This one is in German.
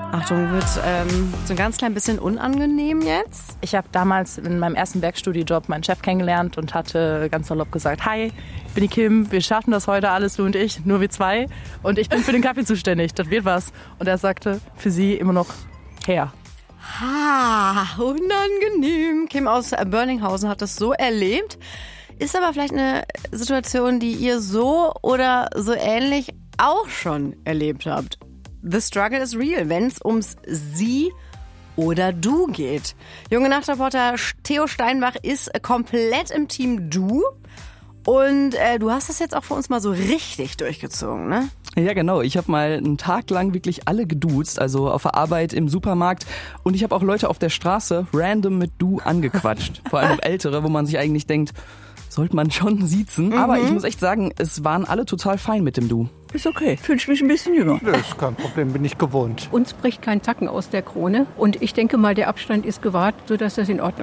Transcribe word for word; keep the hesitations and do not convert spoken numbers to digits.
Achtung, wird ähm, so ein ganz klein bisschen unangenehm jetzt. Ich habe damals in meinem ersten Werkstudijob meinen Chef kennengelernt und hatte ganz salopp gesagt, hi, ich bin die Kim, wir schaffen das heute alles, du und ich, nur wir zwei. Und ich bin für den Kaffee zuständig, das wird was. Und er sagte, für sie immer noch her. Ha, unangenehm. Kim aus Börninghausen hat das so erlebt. Ist aber vielleicht eine Situation, die ihr so oder so ähnlich auch schon erlebt habt. The struggle is real, wenn es ums Sie oder Du geht. Junge Nachtreporter Theo Steinbach ist komplett im Team Du. Und äh, du hast das jetzt auch für uns mal so richtig durchgezogen, ne? Ja, genau. Ich habe mal einen Tag lang wirklich alle geduzt, also auf der Arbeit, im Supermarkt. Und ich habe auch Leute auf der Straße random mit Du angequatscht. Vor allem Ältere, wo man sich eigentlich denkt, sollte man schon siezen. Mhm. Aber ich muss echt sagen, es waren alle total fein mit dem Du. Ist okay, fühle ich mich ein bisschen jünger. Das ist kein Problem, bin ich gewohnt. Uns bricht kein Zacken aus der Krone. Und ich denke mal, der Abstand ist gewahrt, sodass das in Ordnung ist.